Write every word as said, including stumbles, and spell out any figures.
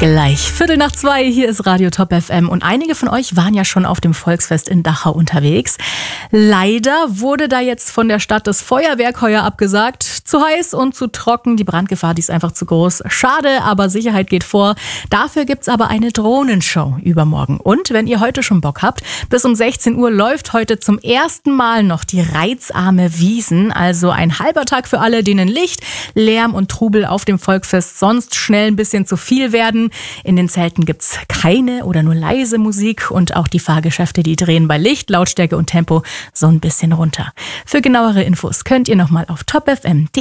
Gleich Viertel nach zwei, hier ist Radio Top F M und einige von euch waren ja schon auf dem Volksfest in Dachau unterwegs. Leider wurde da jetzt von der Stadt das Feuerwerk heuer abgesagt. Zu heiß und zu trocken, die Brandgefahr, die ist einfach zu groß. Schade, aber Sicherheit geht vor. Dafür gibt's aber eine Drohnenshow übermorgen. Und wenn ihr heute schon Bock habt, bis um sechzehn Uhr läuft heute zum ersten Mal noch die Reizarme Wiesn. Also ein halber Tag für alle, denen Licht, Lärm und Trubel auf dem Volksfest sonst schnell ein bisschen zu viel werden. In den Zelten gibt's keine oder nur leise Musik und auch die Fahrgeschäfte, die drehen bei Licht, Lautstärke und Tempo so ein bisschen runter. Für genauere Infos könnt ihr nochmal auf top f m punkt d e